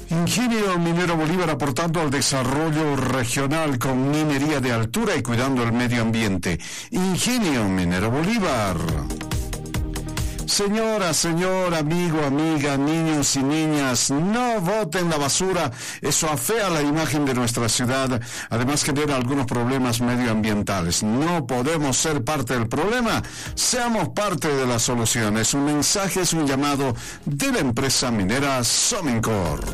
Ingenio Minero Bolívar aportando al desarrollo regional con minería de altura y cuidando el medio ambiente. Ingenio Minero Bolívar. Señora, señor, amigo, amiga, niños y niñas, no boten la basura, eso afea la imagen de nuestra ciudad, además genera algunos problemas medioambientales. No podemos ser parte del problema, seamos parte de la solución. Es un mensaje, es un llamado de la empresa minera Somincor.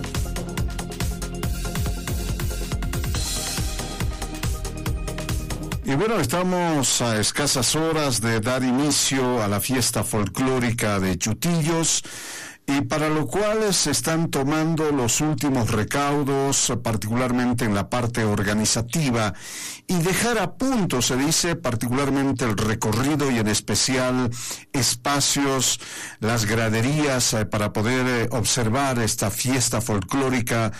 Y bueno, estamos a escasas horas de dar inicio a la fiesta folclórica de Chutillos, y para lo cual se están tomando los últimos recaudos, particularmente en la parte organizativa, y dejar a punto, se dice, particularmente el recorrido y en especial espacios, las graderías, para poder observar esta fiesta folclórica,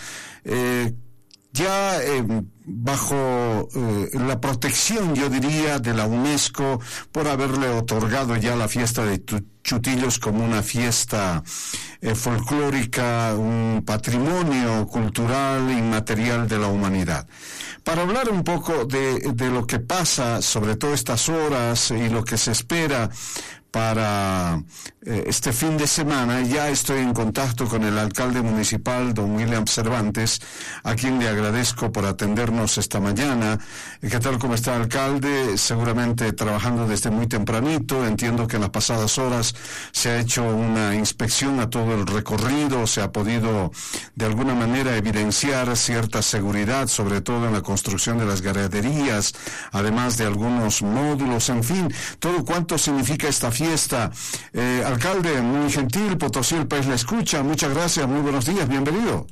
bajo la protección, yo diría, de la UNESCO, por haberle otorgado ya la fiesta de Chutillos como una fiesta folclórica, un patrimonio cultural inmaterial de la humanidad. Para hablar un poco de lo que pasa, sobre todo estas horas, y lo que se espera para este fin de semana, ya estoy en contacto con el alcalde municipal, don William Cervantes, a quien le agradezco por atendernos esta mañana. ¿Qué tal? ¿Cómo está, alcalde? Seguramente trabajando desde muy tempranito. Entiendo que en las pasadas horas se ha hecho una inspección a todo el recorrido, se ha podido de alguna manera evidenciar cierta seguridad, sobre todo en la construcción de las graderías, además de algunos módulos, en fin, todo cuanto significa esta fiesta. Alcalde, muy gentil, Potosí, el país la escucha. Muchas gracias, muy buenos días, bienvenido.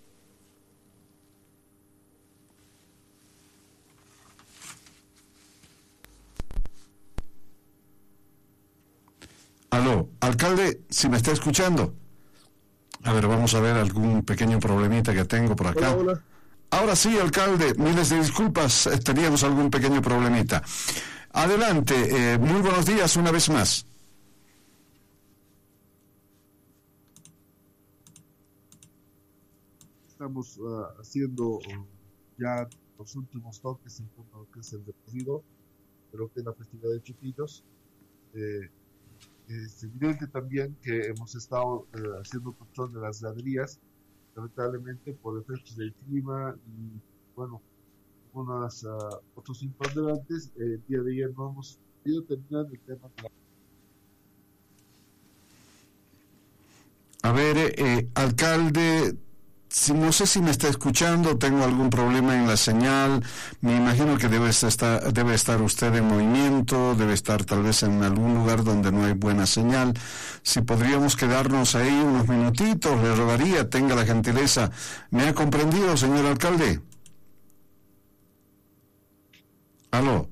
Aló, alcalde, si me está escuchando. A ver, vamos a ver algún pequeño problemita que tengo por acá. Hola, hola. Ahora sí, alcalde, miles de disculpas, teníamos algún pequeño problemita. Adelante, muy buenos días una vez más. Estamos haciendo ya los últimos toques en cuanto a lo que es el recorrido de lo que es la festividad de Chutillos. Es evidente también que hemos estado haciendo control de las graderías, lamentablemente por efectos del clima y, bueno, otros imponderantes. El día de ayer no hemos podido terminar el tema de la... A ver, alcalde, no sé si me está escuchando, tengo algún problema en la señal, me imagino que debe estar usted en movimiento, debe estar tal vez en algún lugar donde no hay buena señal. Si podríamos quedarnos ahí unos minutitos, le rogaría, tenga la gentileza. ¿Me ha comprendido, señor alcalde? Aló.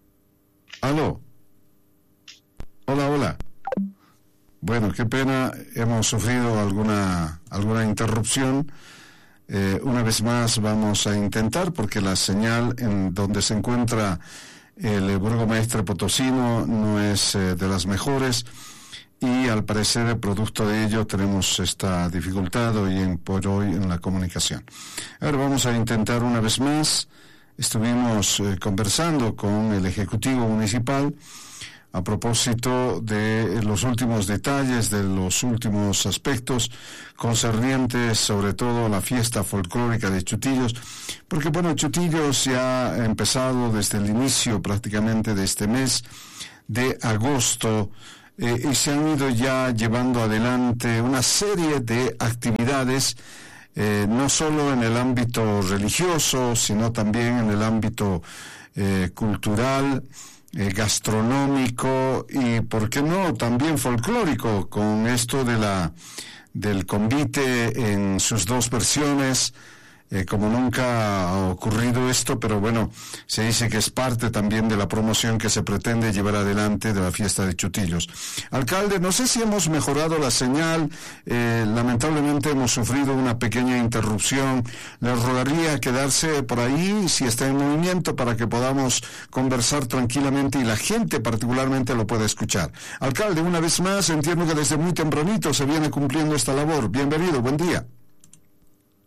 Hola. Bueno, qué pena, hemos sufrido alguna interrupción. Una vez más vamos a intentar, porque la señal en donde se encuentra el burgomaestre potosino no es de las mejores, y al parecer, producto de ello, tenemos esta dificultad por hoy en la comunicación. Ahora vamos a intentar una vez más. Estuvimos conversando con el Ejecutivo Municipal a propósito de los últimos detalles, de los últimos aspectos concernientes sobre todo a la fiesta folclórica de Chutillos, porque bueno, Chutillos ya ha empezado desde el inicio prácticamente de este mes de agosto, y se han ido ya llevando adelante una serie de actividades, no solo en el ámbito religioso, sino también en el ámbito cultural, gastronómico y, ¿por qué no?, también folclórico, con esto del convite en sus dos versiones. Como nunca ha ocurrido esto, pero bueno, se dice que es parte también de la promoción que se pretende llevar adelante de la fiesta de Chutillos. Alcalde, no sé si hemos mejorado la señal, lamentablemente hemos sufrido una pequeña interrupción. Le rogaría quedarse por ahí, si está en movimiento, para que podamos conversar tranquilamente y la gente particularmente lo pueda escuchar. Alcalde, una vez más, entiendo que desde muy tempranito se viene cumpliendo esta labor. Bienvenido, buen día.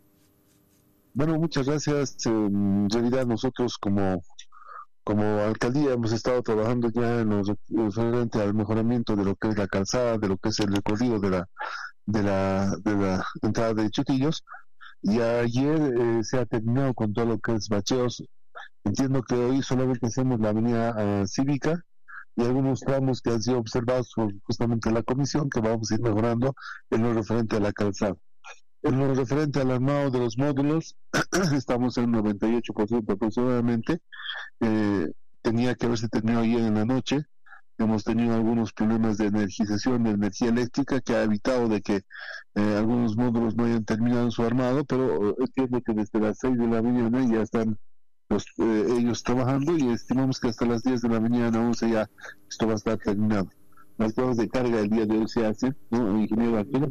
Bueno, muchas gracias. En realidad nosotros como alcaldía hemos estado trabajando ya en lo referente al mejoramiento de lo que es la calzada, de lo que es el recorrido de la entrada de Chutillos, y ayer se ha terminado con todo lo que es bacheos. Entiendo que hoy solamente hacemos la avenida Cívica y algunos tramos que han sido observados por justamente la comisión, que vamos a ir mejorando en lo referente a la calzada. En lo referente al armado de los módulos, estamos en un 98% aproximadamente. Tenía que haberse terminado ayer en la noche. Hemos tenido algunos problemas de energización de energía eléctrica que ha evitado de que algunos módulos no hayan terminado su armado, pero entiendo que desde las 6 de la mañana ya están ellos trabajando, y estimamos que hasta las 10 de la mañana 11 ya esto va a estar terminado. Las pruebas de carga el día de hoy se hacen, ¿no? Ingeniero Aquino,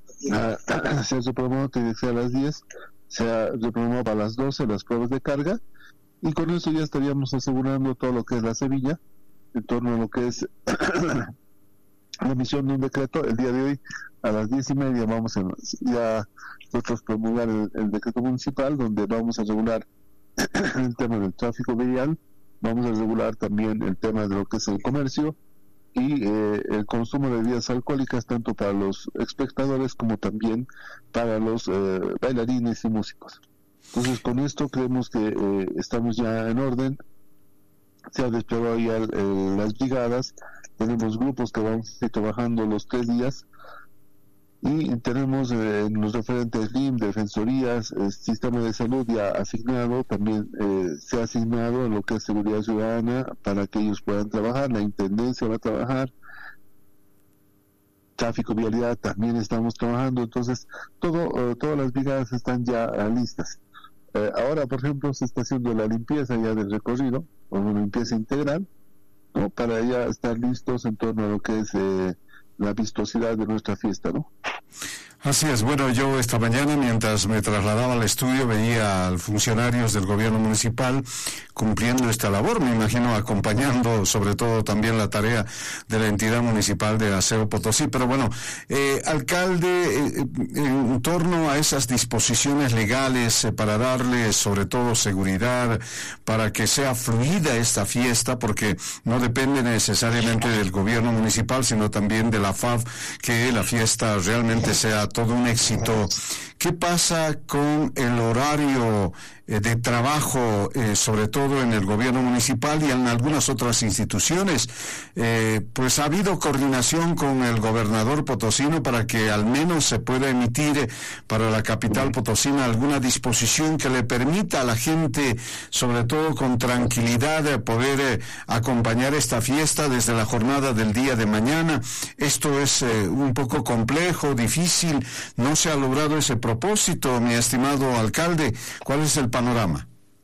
se ha reprogramado que sea a las 10, se ha reprogramado para las 12 las pruebas de carga, y con eso ya estaríamos asegurando todo lo que es la Sevilla, en torno a lo que es la emisión de un decreto. El día de hoy a las 10:30 vamos a ya nosotros promulgar el decreto municipal, donde vamos a regular el tema del tráfico vial, vamos a regular también el tema de lo que es el comercio y el consumo de bebidas alcohólicas, tanto para los espectadores como también para los bailarines y músicos. Entonces, con esto creemos que estamos ya en orden. Se ha desplegado ya las brigadas, tenemos grupos que vamos a estar trabajando los 3 días, y tenemos en los referentes LIM, defensorías, el sistema de salud ya asignado, también se ha asignado en lo que es seguridad ciudadana para que ellos puedan trabajar, la intendencia va a trabajar, tráfico, vialidad, también estamos trabajando. Entonces todas las brigadas están ya listas. Ahora, por ejemplo, se está haciendo la limpieza ya del recorrido, o una limpieza integral, ¿no? Para ya estar listos en torno a lo que es la vistosidad de nuestra fiesta, ¿no? Así es. Bueno, yo esta mañana, mientras me trasladaba al estudio, veía a funcionarios del gobierno municipal cumpliendo esta labor, me imagino acompañando sobre todo también la tarea de la entidad municipal de Aseo Potosí. Pero bueno, alcalde, en torno a esas disposiciones legales para darle sobre todo seguridad, para que sea fluida esta fiesta, porque no depende necesariamente del gobierno municipal, sino también de la FAV, que la fiesta realmente sea todo un éxito. ¿Qué pasa con el horario de trabajo, sobre todo en el gobierno municipal y en algunas otras instituciones? Pues ha habido coordinación con el gobernador potosino para que al menos se pueda emitir para la capital potosina alguna disposición que le permita a la gente, sobre todo con tranquilidad, poder acompañar esta fiesta desde la jornada del día de mañana. Esto es un poco complejo, difícil, no se ha logrado ese propósito, mi estimado alcalde. ¿Cuál es el panorama?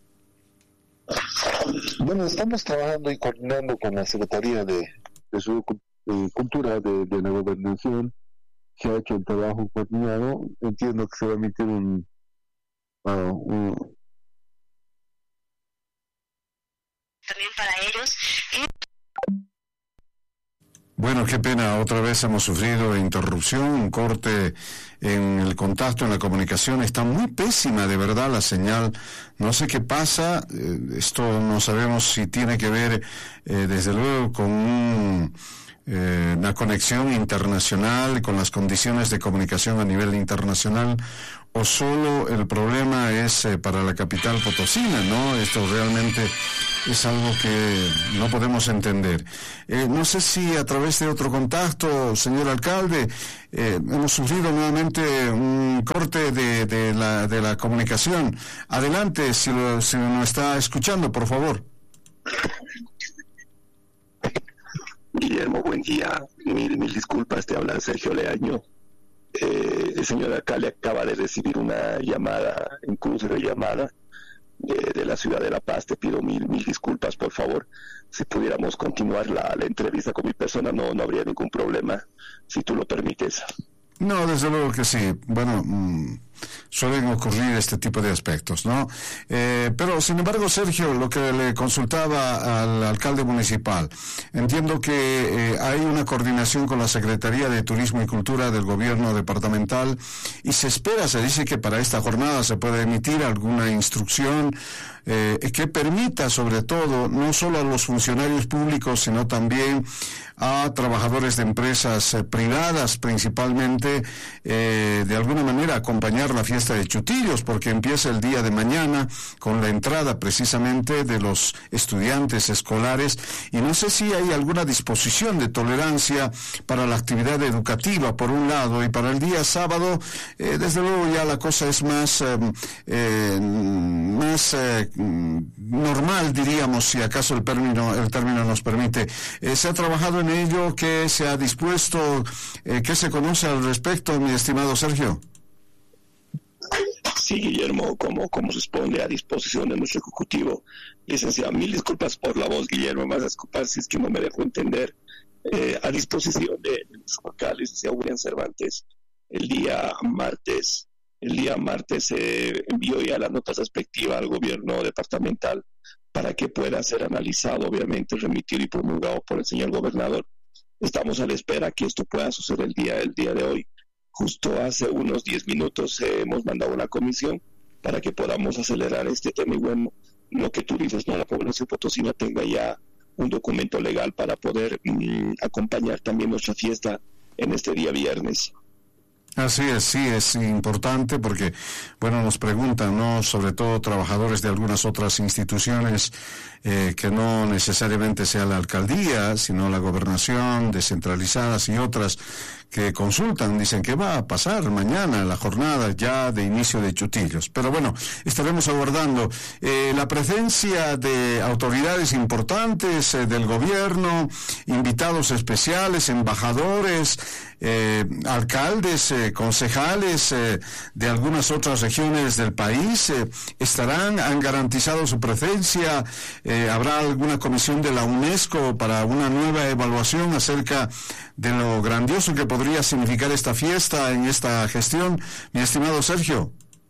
Bueno, estamos trabajando y coordinando con la Secretaría de Cultura de la Gobernación, que ha hecho el trabajo coordinado. Entiendo que se va a emitir un también para ellos. Bueno, qué pena, otra vez hemos sufrido interrupción, un corte en el contacto, en la comunicación. Está muy pésima, de verdad, la señal. No sé qué pasa, esto no sabemos si tiene que ver, desde luego, con una conexión internacional, con las condiciones de comunicación a nivel internacional, o solo el problema es para la capital potosina, ¿no? Esto realmente es algo que no podemos entender. No sé si a través de otro contacto, señor alcalde, hemos sufrido nuevamente un corte de la comunicación. Adelante, si nos está escuchando, por favor. Guillermo, buen día. Mil disculpas, te habla Sergio Leaño. El señor alcalde acaba de recibir una llamada, en cruce de llamada, de la ciudad de La Paz. Te pido mil disculpas, por favor. Si pudiéramos continuar la entrevista con mi persona, no habría ningún problema, si tú lo permites. No, desde luego que sí. Bueno, suelen ocurrir este tipo de aspectos, ¿no? Pero, sin embargo, Sergio, lo que le consultaba al alcalde municipal, entiendo que hay una coordinación con la Secretaría de Turismo y Cultura del Gobierno departamental y se dice que para esta jornada se puede emitir alguna instrucción que permita, sobre todo, no solo a los funcionarios públicos, sino también a trabajadores de empresas privadas, principalmente, de alguna manera acompañar la fiesta de Chutillos, porque empieza el día de mañana con la entrada precisamente de los estudiantes escolares, y no sé si hay alguna disposición de tolerancia para la actividad educativa, por un lado, y para el día sábado, desde luego ya la cosa es más normal, diríamos, si acaso el término nos permite. ¿Se ha trabajado en ello? ¿Qué se ha dispuesto? ¿Qué se conoce al respecto, mi estimado Sergio? Sí, Guillermo, como responde a disposición de nuestro ejecutivo. Licenciado, mil disculpas por la voz, Guillermo, más disculpas si es que no me dejo entender. A disposición de nuestro alcalde, licenciado William Cervantes, el día martes se envió ya la nota respectiva al gobierno departamental para que pueda ser analizado, obviamente, remitido y promulgado por el señor gobernador. Estamos a la espera que esto pueda suceder el día de hoy. Justo hace unos 10 minutos hemos mandado una comisión para que podamos acelerar este tema y bueno, lo que tú dices, ¿no? La población potosina tenga ya un documento legal para poder acompañar también nuestra fiesta en este día viernes. Así es, sí, es importante porque, bueno, nos preguntan, ¿no?, sobre todo trabajadores de algunas otras instituciones que no necesariamente sea la alcaldía, sino la gobernación, descentralizadas y otras que consultan, dicen que va a pasar mañana la jornada ya de inicio de Chutillos. Pero bueno, estaremos aguardando la presencia de autoridades importantes del gobierno, invitados especiales, embajadores, alcaldes, concejales de algunas otras regiones del país. ¿Han garantizado su presencia? ¿Habrá alguna comisión de la UNESCO para una nueva evaluación acerca de lo grandioso que podría significar esta fiesta en esta gestión, mi estimado Sergio?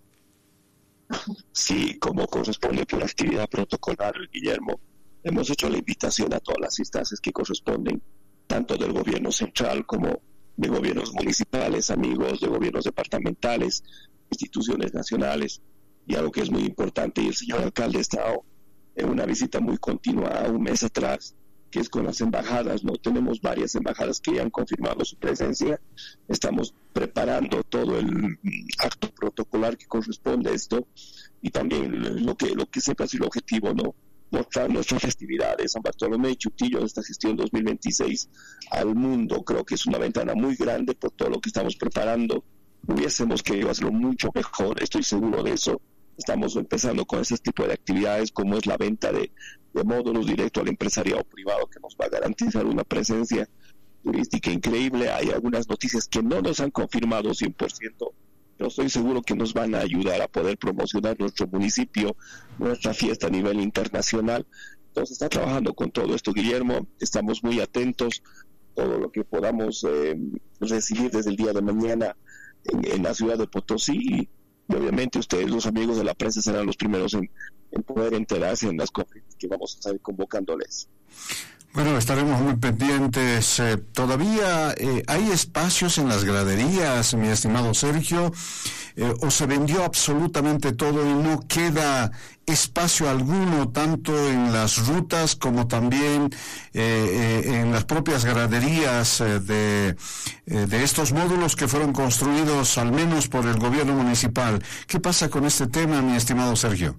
Sí, como corresponde por la actividad protocolar, Guillermo, hemos hecho la invitación a todas las instancias que corresponden, tanto del gobierno central como de gobiernos municipales, amigos de gobiernos departamentales, instituciones nacionales, y algo que es muy importante, y el señor alcalde ha estado en una visita muy continua un mes atrás, que es con las embajadas, ¿no? Tenemos varias embajadas que ya han confirmado su presencia. Estamos preparando todo el acto protocolar que corresponde a esto y también lo que sepa es el objetivo, ¿no? Mostrar nuestras festividades, San Bartolomé y Chutillo, esta gestión 2026 al mundo. Creo que es una ventana muy grande por todo lo que estamos preparando. Hubiésemos querido hacerlo mucho mejor, estoy seguro de eso. Estamos empezando con ese tipo de actividades como es la venta de módulos directo al empresariado privado que nos va a garantizar una presencia turística increíble. Hay algunas noticias que no nos han confirmado 100%, pero estoy seguro que nos van a ayudar a poder promocionar nuestro municipio, nuestra fiesta a nivel internacional. Entonces está trabajando con todo esto, Guillermo. Estamos muy atentos a todo lo que podamos recibir desde el día de mañana en la ciudad de Potosí y obviamente ustedes, los amigos de la prensa, serán los primeros en poder enterarse en las conferencias que vamos a estar convocándoles. Bueno, estaremos muy pendientes. ¿Todavía hay espacios en las graderías, mi estimado Sergio? ¿O se vendió absolutamente todo y no queda espacio alguno, tanto en las rutas como también en las propias graderías de estos módulos que fueron construidos al menos por el gobierno municipal? ¿Qué pasa con este tema, mi estimado Sergio?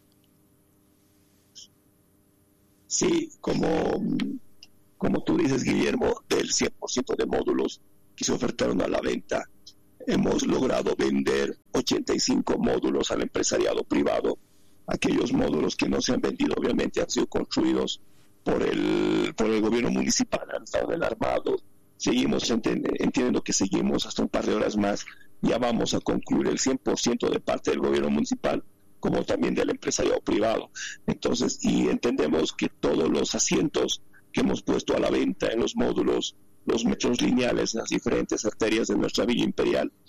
Sí, como tú dices, Guillermo, del 100% de módulos que se ofertaron a la venta, hemos logrado vender 85 módulos al empresariado privado. Aquellos módulos que no se han vendido, obviamente, han sido construidos por el gobierno municipal, han estado en el armado. Seguimos, entiendo que seguimos hasta un par de horas más. Ya vamos a concluir el 100% de parte del gobierno municipal, como también del empresariado privado. Entonces, y entendemos que todos los asientos que hemos puesto a la venta en los módulos, los metros lineales, las diferentes arterias de nuestra Villa Imperial,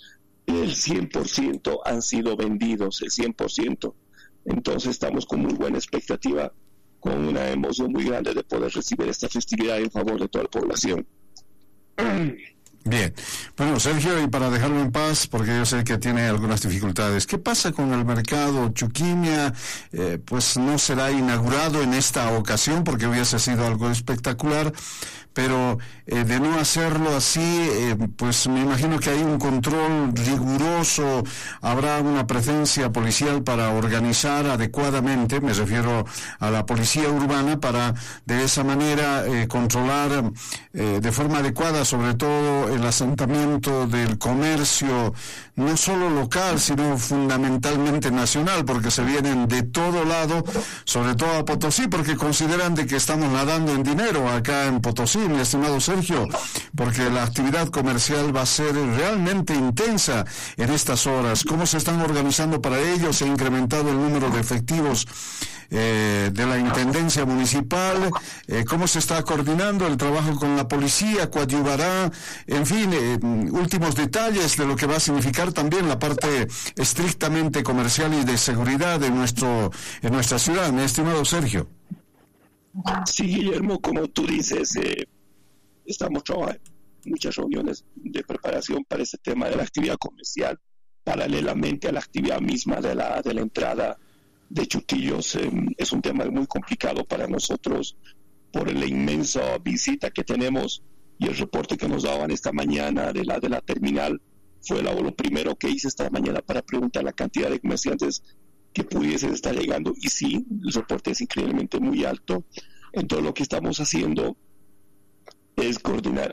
el 100% han sido vendidos, el 100%. Entonces estamos con muy buena expectativa, con una emoción muy grande de poder recibir esta festividad en favor de toda la población. Bien, bueno, Sergio, y para dejarlo en paz, porque yo sé que tiene algunas dificultades, ¿qué pasa con el mercado Chuquimia? Pues no será inaugurado en esta ocasión, porque hubiese sido algo espectacular, pero de no hacerlo así, pues me imagino que hay un control riguroso, habrá una presencia policial para organizar adecuadamente, me refiero a la policía urbana, para de esa manera controlar de forma adecuada, sobre todo el asentamiento del comercio, no solo local, sino fundamentalmente nacional, porque se vienen de todo lado, sobre todo a Potosí, porque consideran de que estamos nadando en dinero acá en Potosí, mi estimado Sergio, porque la actividad comercial va a ser realmente intensa en estas horas. ¿Cómo se están organizando para ello? ¿Se ha incrementado el número de efectivos de la Intendencia Municipal? ¿Cómo se está coordinando el trabajo con la policía? ¿Coadyuvará? En fin, últimos detalles de lo que va a significar también la parte estrictamente comercial y de seguridad en nuestra ciudad, mi estimado Sergio. Sí, Guillermo, como tú dices, estamos trabajando en muchas reuniones de preparación para este tema de la actividad comercial, paralelamente a la actividad misma de la entrada de Chuquillos. Es un tema muy complicado para nosotros por la inmensa visita que tenemos, y el reporte que nos daban esta mañana de la terminal fue lo primero que hice esta mañana para preguntar la cantidad de comerciantes que pudiesen estar llegando, y sí, el reporte es increíblemente muy alto. Entonces lo que estamos haciendo es coordinar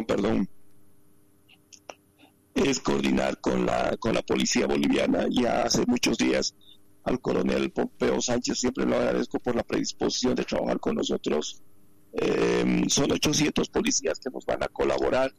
con la policía boliviana. Ya hace muchos días al coronel Pompeo Sánchez siempre lo agradezco por la predisposición de trabajar con nosotros. Son 800 policías que nos van a colaborar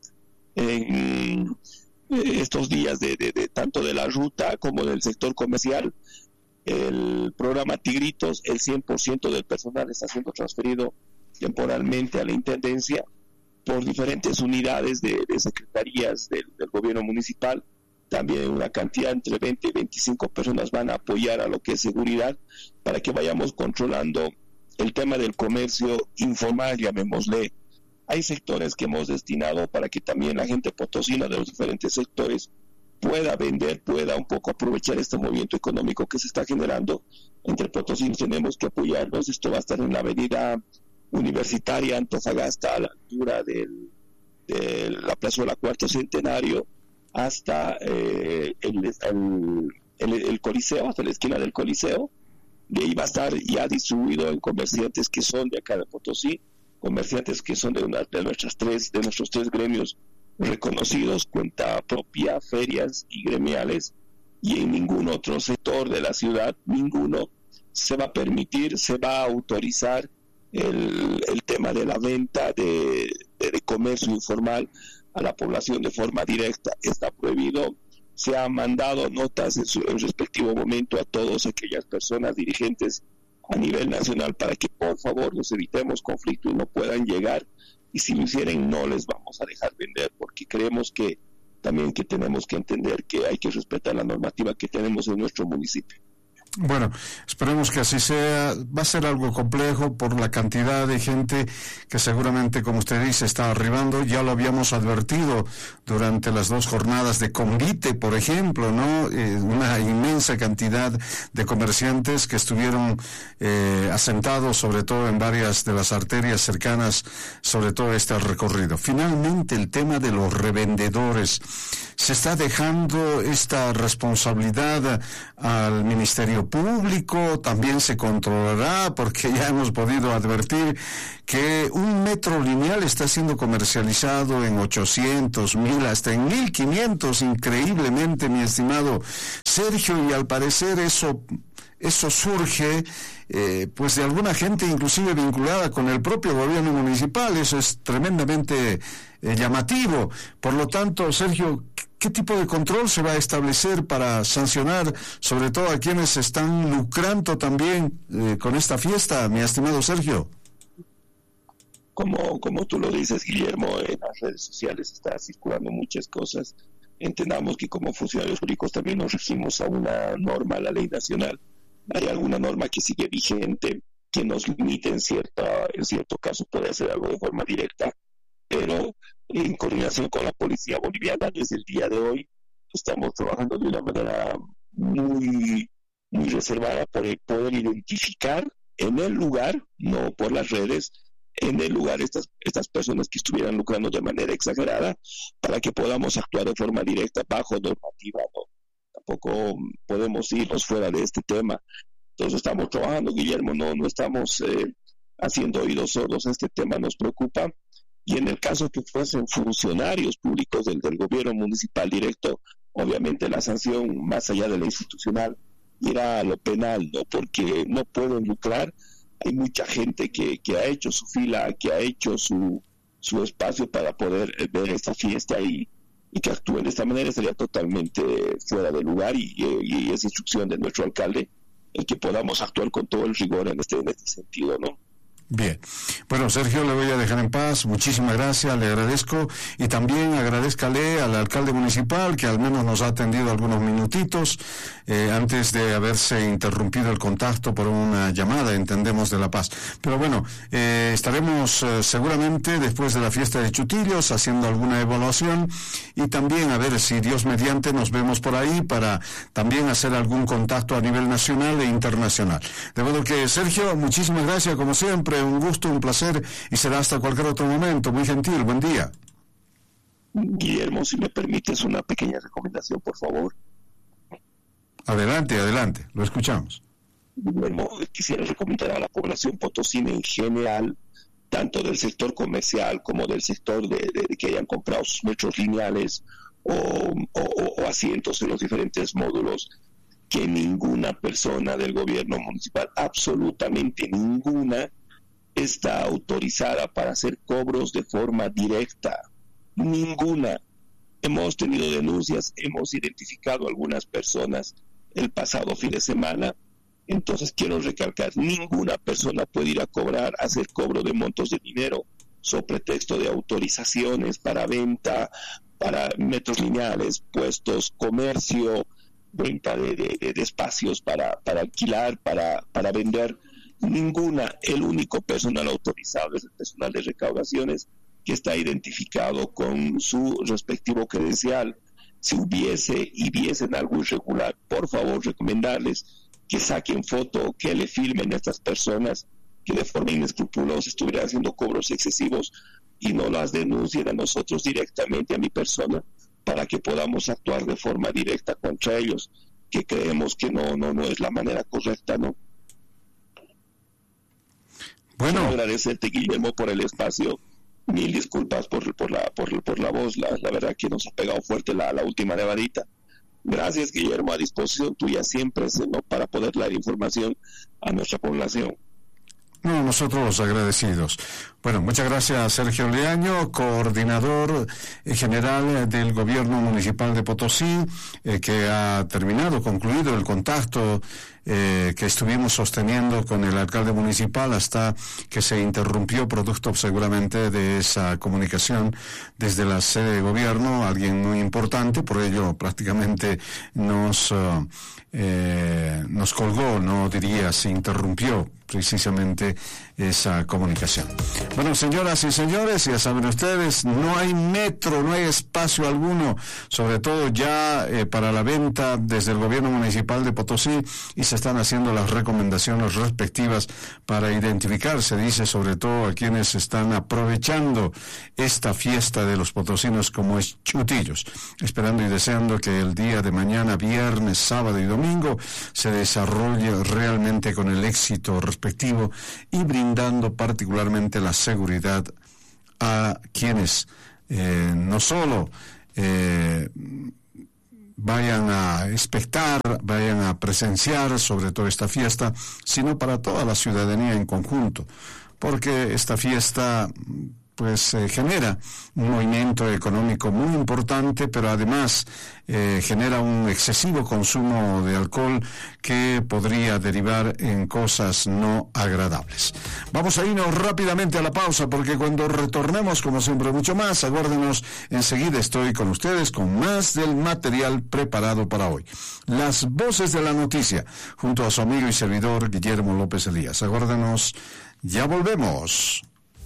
en estos días de tanto de la ruta como del sector comercial. El programa Tigritos, el 100% del personal está siendo transferido temporalmente a la Intendencia por diferentes unidades de secretarías del gobierno municipal. También una cantidad entre 20 y 25 personas van a apoyar a lo que es seguridad, para que vayamos controlando el tema del comercio informal, llamémosle. Hay sectores que hemos destinado para que también la gente potosina de los diferentes sectores pueda vender, pueda un poco aprovechar este movimiento económico que se está generando. Entre potosinos tenemos que apoyarnos. Esto va a estar en la avenida Universitaria Antofagasta, a la altura de la Plazuela Cuarto Centenario, hasta el Coliseo, hasta la esquina del Coliseo. De ahí va a estar ya distribuido en comerciantes que son de acá de Potosí, comerciantes que son de nuestros tres gremios reconocidos, cuenta propia, ferias y gremiales, y en ningún otro sector de la ciudad, ninguno, se va a permitir, se va a autorizar el tema de la venta de comercio informal a la población de forma directa. Está prohibido. Se han mandado notas en su respectivo momento a todas aquellas personas dirigentes a nivel nacional para que por favor nos evitemos conflicto y no puedan llegar, y si lo hicieren no les vamos a dejar vender, porque creemos que también que tenemos que entender que hay que respetar la normativa que tenemos en nuestro municipio. Bueno, esperemos que así sea. Va a ser algo complejo por la cantidad de gente que seguramente, como usted dice, está arribando. Ya lo habíamos advertido durante las 2 jornadas de Convite, por ejemplo, ¿no? Una inmensa cantidad de comerciantes que estuvieron asentados, sobre todo en varias de las arterias cercanas, sobre todo este recorrido. Finalmente, el tema de los revendedores. Se está dejando esta responsabilidad al Ministerio Público, también se controlará, porque ya hemos podido advertir que un metro lineal está siendo comercializado en 800, 1000, hasta en 1500, increíblemente, mi estimado Sergio, y al parecer eso surge pues de alguna gente inclusive vinculada con el propio gobierno municipal. Eso es tremendamente llamativo. Por lo tanto, Sergio, ¿qué tipo de control se va a establecer para sancionar sobre todo a quienes están lucrando también con esta fiesta, mi estimado Sergio? Como tú lo dices, Guillermo, en las redes sociales está circulando muchas cosas. entendamos que como funcionarios públicos también nos regimos a una norma, a la ley nacional. Hay alguna norma que sigue vigente, que nos limite en cierto caso puede hacer algo de forma directa, pero en coordinación con la policía boliviana desde el día de hoy estamos trabajando de una manera muy, muy reservada por poder identificar en el lugar, no por las redes, en el lugar estas personas que estuvieran lucrando de manera exagerada, para que podamos actuar de forma directa bajo normativa, ¿no? Tampoco podemos irnos fuera de este tema. Entonces estamos trabajando, Guillermo, no estamos haciendo oídos sordos. Este tema nos preocupa, y en el caso que fuesen funcionarios públicos del gobierno municipal directo, obviamente la sanción más allá de la institucional irá a lo penal, ¿no? Porque no pueden lucrar. Hay mucha gente que ha hecho su fila, que ha hecho su espacio para poder ver esta fiesta, y que actúen de esta manera sería totalmente fuera de lugar, y es instrucción de nuestro alcalde el que podamos actuar con todo el rigor en este sentido, ¿no? Bien. Bueno, Sergio, le voy a dejar en paz. Muchísimas gracias, le agradezco. Y también agradezcale al alcalde municipal, que al menos nos ha atendido algunos minutitos antes de haberse interrumpido el contacto por una llamada, entendemos, de La Paz. Pero bueno, estaremos seguramente después de la fiesta de Chutillos haciendo alguna evaluación, y también a ver si Dios mediante nos vemos por ahí para también hacer algún contacto a nivel nacional e internacional. De modo que, Sergio, muchísimas gracias como siempre. Un gusto, un placer, y será hasta cualquier otro momento. Muy gentil, buen día. Guillermo, si me permites una pequeña recomendación, por favor. Adelante, lo escuchamos. Guillermo, quisiera recomendar a la población potosina en general, tanto del sector comercial como del sector de que hayan comprado sus metros lineales o asientos en los diferentes módulos, que ninguna persona del gobierno municipal, absolutamente ninguna, está autorizada para hacer cobros de forma directa. Ninguna. Hemos tenido denuncias, hemos identificado algunas personas el pasado fin de semana. Entonces quiero recalcar, ninguna persona puede ir a cobrar, hacer cobro de montos de dinero sobre pretexto de autorizaciones para venta, para metros lineales, puestos, comercio, venta de espacios para alquilar, para vender. Ninguna. El único personal autorizado es el personal de recaudaciones, que está identificado con su respectivo credencial. Si hubiese y viesen algo irregular, por favor, recomendarles que saquen foto, que le filmen a estas personas que de forma inescrupulosa estuvieran haciendo cobros excesivos, y no las denuncien a nosotros directamente, a mi persona, para que podamos actuar de forma directa contra ellos, que creemos que no es la manera correcta, ¿no? Bueno, quiero agradecerte, Guillermo, por el espacio. Mil disculpas por la voz, la verdad que nos ha pegado fuerte la última nevadita. Gracias, Guillermo, a disposición tuya siempre, ¿no?, para poder dar información a nuestra población. No, nosotros los agradecidos. Bueno, muchas gracias, Sergio Leaño, coordinador general del Gobierno Municipal de Potosí, que ha concluido el contacto que estuvimos sosteniendo con el alcalde municipal hasta que se interrumpió, producto seguramente de esa comunicación desde la sede de gobierno, alguien muy importante, por ello prácticamente nos colgó, no diría, se interrumpió precisamente esa comunicación. Bueno, señoras y señores, ya saben ustedes, no hay metro, no hay espacio alguno, sobre todo ya para la venta desde el gobierno municipal de Potosí, y se están haciendo las recomendaciones respectivas para identificar, se dice, sobre todo a quienes están aprovechando esta fiesta de los potosinos como es Chutillos, esperando y deseando que el día de mañana, viernes, sábado y domingo, se desarrolle realmente con el éxito respectivo, y brindando particularmente la seguridad a quienes no solo vayan a expectar, vayan a presenciar sobre todo esta fiesta, sino para toda la ciudadanía en conjunto, porque esta fiesta pues genera un movimiento económico muy importante, pero además genera un excesivo consumo de alcohol que podría derivar en cosas no agradables. Vamos a irnos rápidamente a la pausa, porque cuando retornemos, como siempre, mucho más. Aguárdenos, enseguida estoy con ustedes con más del material preparado para hoy. Las voces de la noticia, junto a su amigo y servidor Guillermo López Elías. Aguárdenos, ya volvemos.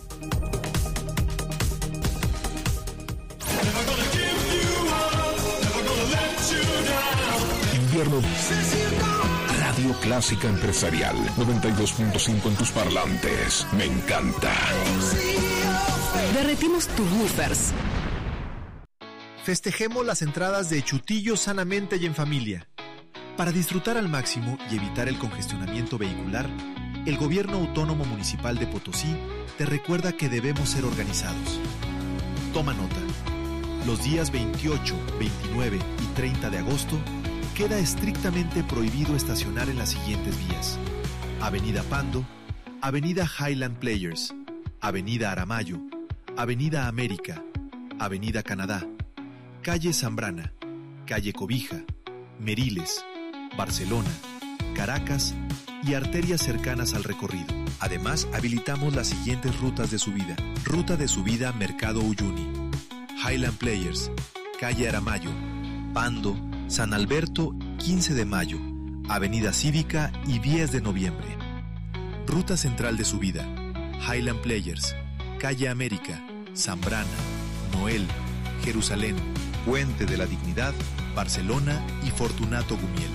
Radio Clásica Empresarial 92.5 en tus parlantes. Me encanta. Derretimos tus woofers. Festejemos las entradas de Chutillos sanamente y en familia. Para disfrutar al máximo y evitar el congestionamiento vehicular, el Gobierno Autónomo Municipal de Potosí te recuerda que debemos ser organizados. Toma nota. Los días 28, 29 y 30 de agosto queda estrictamente prohibido estacionar en las siguientes vías: Avenida Pando, Avenida Highland Players, Avenida Aramayo, Avenida América, Avenida Canadá, Calle Zambrana, Calle Cobija, Meriles, Barcelona, Caracas y arterias cercanas al recorrido. Además, habilitamos las siguientes rutas de subida: Ruta de subida Mercado Uyuni, Highland Players, Calle Aramayo, Pando, San Alberto, 15 de Mayo, Avenida Cívica y 10 de Noviembre. Ruta central de subida: Highland Players, Calle América, Zambrana, Noel, Jerusalén, Puente de la Dignidad, Barcelona y Fortunato Gumiel.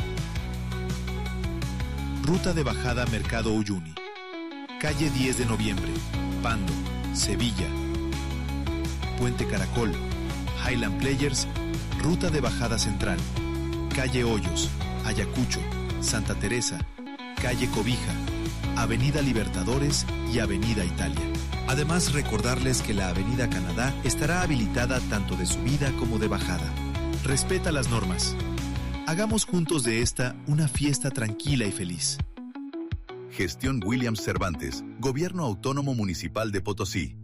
Ruta de bajada Mercado Uyuni: Calle 10 de Noviembre, Pando, Sevilla, Puente Caracol, Highland Players. Ruta de bajada central: Calle Hoyos, Ayacucho, Santa Teresa, Calle Cobija, Avenida Libertadores y Avenida Italia. Además, recordarles que la Avenida Canadá estará habilitada tanto de subida como de bajada. Respeta las normas. Hagamos juntos de esta una fiesta tranquila y feliz. Gestión Williams Cervantes, Gobierno Autónomo Municipal de Potosí.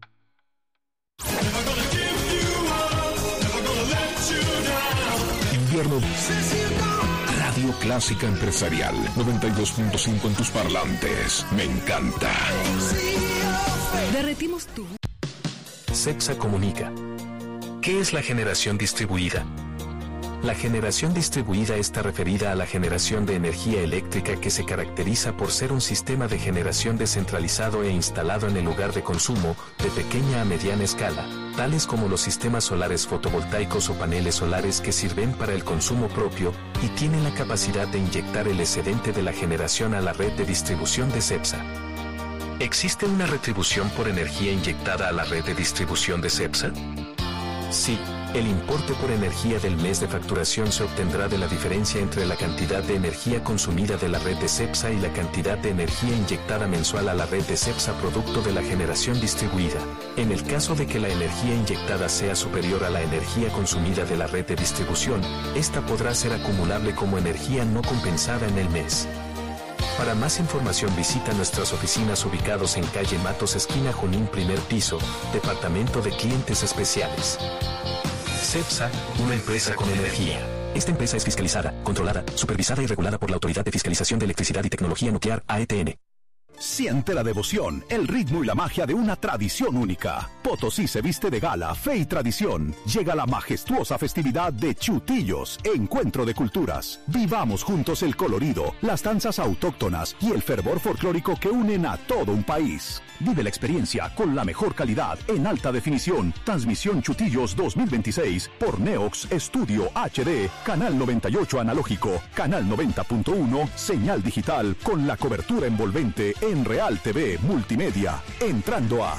Invierno. Radio Clásica Empresarial 92.5 en tus parlantes. Me encanta. Derretimos tu... CEPSA comunica. ¿Qué es la generación distribuida? La generación distribuida está referida a la generación de energía eléctrica que se caracteriza por ser un sistema de generación descentralizado e instalado en el lugar de consumo, de pequeña a mediana escala, tales como los sistemas solares fotovoltaicos o paneles solares que sirven para el consumo propio y tienen la capacidad de inyectar el excedente de la generación a la red de distribución de CEPSA. ¿Existe una retribución por energía inyectada a la red de distribución de CEPSA? Sí. El importe por energía del mes de facturación se obtendrá de la diferencia entre la cantidad de energía consumida de la red de CEPSA y la cantidad de energía inyectada mensual a la red de CEPSA producto de la generación distribuida. En el caso de que la energía inyectada sea superior a la energía consumida de la red de distribución, esta podrá ser acumulable como energía no compensada en el mes. Para más información visita nuestras oficinas ubicados en calle Matos, esquina Junín, primer piso, Departamento de Clientes Especiales. CEPSA, una empresa con energía. Esta empresa es fiscalizada, controlada, supervisada y regulada por la Autoridad de Fiscalización de Electricidad y Tecnología Nuclear, AETN. Siente la devoción, el ritmo y la magia de una tradición única. Potosí se viste de gala, fe y tradición. Llega la majestuosa festividad de Chutillos, Encuentro de Culturas. Vivamos juntos el colorido, las danzas autóctonas y el fervor folclórico que unen a todo un país. Vive la experiencia con la mejor calidad en alta definición. Transmisión Chutillos 2026 por Neox Studio HD, Canal 98 analógico, Canal 90.1, señal digital con la cobertura envolvente en Real TV Multimedia. Entrando a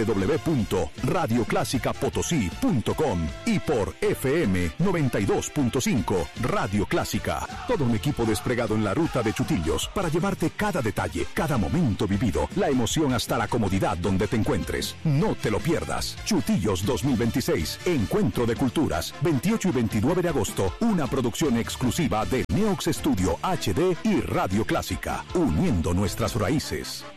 www.radioclásicapotosí.com y por FM 92.5 Radio Clásica. Todo un equipo desplegado en la ruta de Chutillos para llevarte cada detalle, cada momento vivido, la emoción hasta la comodidad donde te encuentres. No te lo pierdas. Chutillos 2026, Encuentro de Culturas, 28 y 29 de agosto, una producción exclusiva de Neox Studio HD y Radio Clásica, uniendo nuestras raíces.